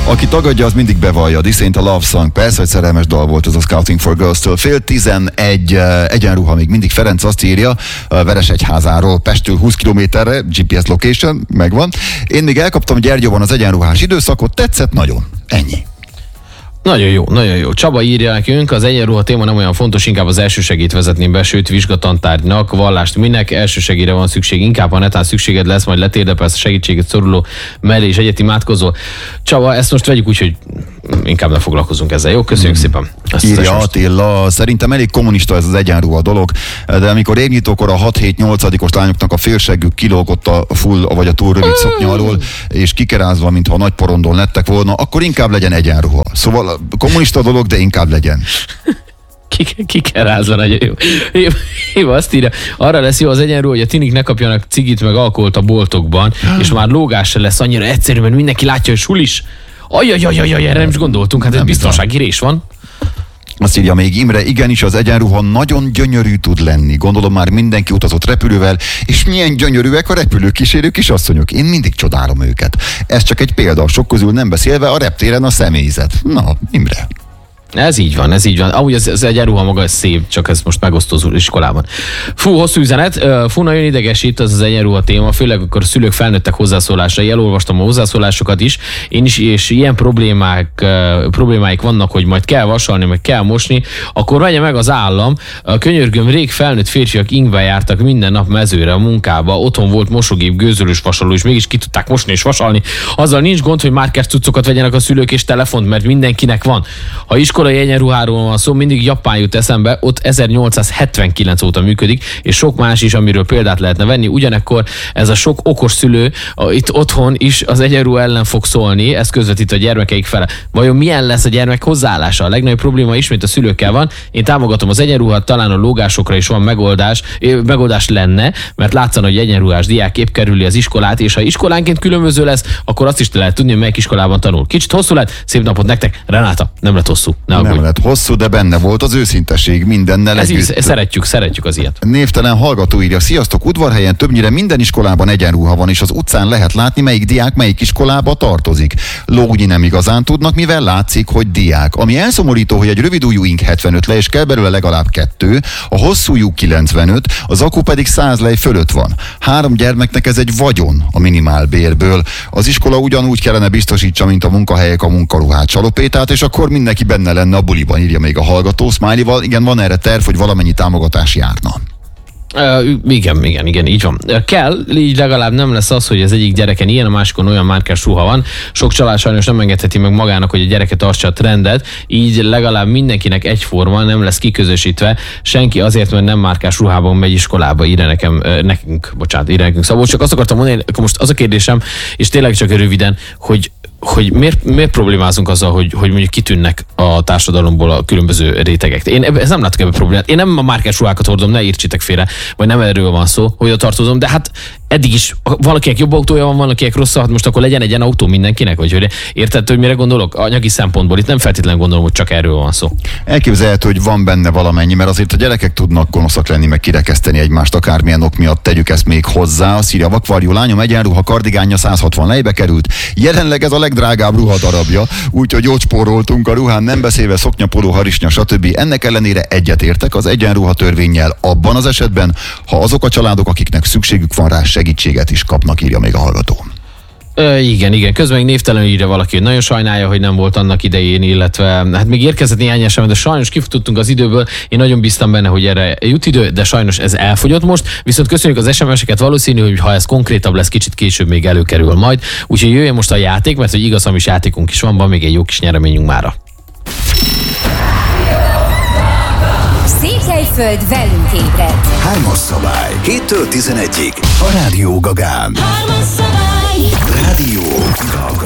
Aki tagadja, az mindig bevallja. This ain't a love song. Persze, hogy szerelmes dal volt ez a Scouting for Girls-től. 10:11 egyenruha, még mindig Ferenc azt írja, Veresegyházáról Pesttől 20 kilométerre, GPS location, megvan. Én még elkaptam Gyergyóban az egyenruhás időszakot, tetszett nagyon. Ennyi. Nagyon jó, nagyon jó. Csaba írja nekünk, az egyenruha téma nem olyan fontos, inkább az elsősegélyt vezetném be, sőt vizsgatantárgynak, vallást minek, elsősegélyre van szükség, inkább ha netán szükséged lesz, majd letérdepelsz segítséget szoruló mellé és egyet imádkozol. Csaba, ezt most vegyük úgy, hogy inkább ne foglalkozunk ezzel. Jó, köszönjük szépen. Írja Attila, szerintem elég kommunista ez az egyenruha dolog, de amikor évnyitókor a 6-7-8-os lányoknak a félseggük kilógott a full vagy a túl rövid szoknya alól, és kikerázva, mintha a nagy porondon lettek volna, akkor inkább legyen egyenruha. Szóval kommunista dolog, de inkább legyen. Kikerázva nagyon jó. Éva azt írja, arra lesz jó az egyenruha, hogy a tinik ne kapjanak cigit meg alkoholt a boltokban, és már lógás se lesz annyira egyszerű, mert mindenki látja, hogy sulis. Ajajajajaj, erre nem is gondoltunk, hát ez biztonsági rés van. Azt írja még Imre, igenis az egyenruha nagyon gyönyörű tud lenni. Gondolom már mindenki utazott repülővel, és milyen gyönyörűek a repülőkísérő kisasszonyok. Én mindig csodálom őket. Ez csak egy példa, sok közül nem beszélve a reptéren a személyzet. Na, Imre. Ez így van, ez így van. Amúgy az egyenruha maga szép, csak ez most megosztó iskolában. Fú, hosszú üzenet. Fú, nagyon idegesít az egyenruha téma, főleg akkor a szülők felnőttek hozzászólásai. Elolvastam a hozzászólásokat is. Én is, és ilyen problémáik vannak, hogy majd kell vasalni, meg kell mosni, akkor vegye meg az állam. Könyörgöm, rég felnőtt férfiak ingben jártak minden nap mezőre a munkába. Otthon volt mosógép, gőzölős vasaló, és mégis ki tudták mosni és vasalni. Azzal nincs gond, hogy márkás cuccokat vegyenek a szülők és telefont, mert mindenkinek van. Ha iskolai egyenruháról van szó, mindig Japán jut eszembe, ott 1879 óta működik, és sok más is, amiről példát lehetne venni. Ugyanekkor ez a sok okos szülő itt otthon is az egyenruha ellen fog szólni, ez közvetít a gyermekeik fele. Vajon milyen lesz a gyermek hozzáállása? A legnagyobb probléma ismét a szülőkkel van. Én támogatom az egyenruhát, talán a lógásokra is van megoldás lenne, mert látszana, hogy egyenruhás diák épp kerüli az iskolát, és ha iskolánként különböző lesz, akkor azt is lehet tudni, hogy melyik iskolában tanul. Kicsit hosszú lett, szép napot nektek. Renáta, nem lett hosszú. Nem lett hosszú, de benne volt az őszinteség mindennel együtt. Szeretjük az ilyet. Névtelen hallgató írja, sziasztok, Udvarhelyen többnyire minden iskolában egyenruha van, és az utcán lehet látni, melyik diák melyik iskolába tartozik. Lógni nem igazán tudnak, mivel látszik, hogy diák. Ami elszomorító, hogy egy rövidújú ink 75 le, és kell belőle legalább 2, a hosszújú 95, az akku pedig 100 lej fölött van. 3 gyermeknek ez egy vagyon a minimálbérből. Az iskola ugyanúgy kellene biztosítsa, mint a munkahelyek a munkaruhát, salopétát, és akkor mindenki benne lenne a buliban, írja még a hallgató Smiley-val. Igen, van erre terv, hogy valamennyi támogatás járna. Igen, így van. Kell, így legalább nem lesz az, hogy az egyik gyereken ilyen, a másikon olyan márkás ruha van. Sok család sajnos nem engedheti meg magának, hogy a gyereke tartsa a trendet, így legalább mindenkinek egyforma, nem lesz kiközösítve, senki azért, mert nem márkás ruhában megy iskolába, írja nekünk Szabó. Csak azt akartam mondani, akkor most az a kérdésem, és tényleg csak röviden, hogy miért problémázunk azzal, hogy mondjuk kitűnnek a társadalomból a különböző rétegek. Én ezt nem látok ebben problémát. Én nem a márkás ruhákat hordom, ne értsétek félre, vagy nem erről van szó, hogy a tartozom, de hát eddig is valakinek jobb autója van, valakinek rosszabb, most akkor legyen egy ilyen autó mindenkinek, vagy hogy érted, hogy mire gondolok? Anyagi szempontból itt nem feltétlenül gondolom, hogy csak erről van szó. Elképzelhető, hogy van benne valamennyi, mert azért a gyerekek tudnak gonoszak lenni, meg kirekeszteni egymást, akármilyen ok miatt tegyük ezt még hozzá. Azt írja vakvarjú lányom, egyenruha kardigánja 160 lejbe került. Jelenleg ez a legdrágább ruhadarabja, úgyhogy jót spóroltunk a ruhán, nem beszélve szoknya, poló, harisnya, stb. Ennek ellenére egyetértek az egyenruha törvénnyel abban az esetben, ha azok a családok, akiknek szükségük van rá, segítséget is kapnak, írja még a hallgató. Igen. Közben még névtelenül írja valaki, hogy nagyon sajnálja, hogy nem volt annak idején, illetve hát még érkezett néhány SMS, de sajnos kifutottunk az időből. Én nagyon bíztam benne, hogy erre jut idő, de sajnos ez elfogyott most. Viszont köszönjük az SMS-eket, valószínű, hogy ha ez konkrétabb lesz, kicsit később még előkerül majd. Úgyhogy jöjjön most a játék, mert hogy igaz, hamis játékunk is van még egy jó kis nyereményünk mára. Székelyföld velünk ébred. 3-as szabály. 7-től 11-ig. A Rádió Gagán. 3-as szabály. Rádió Gaga.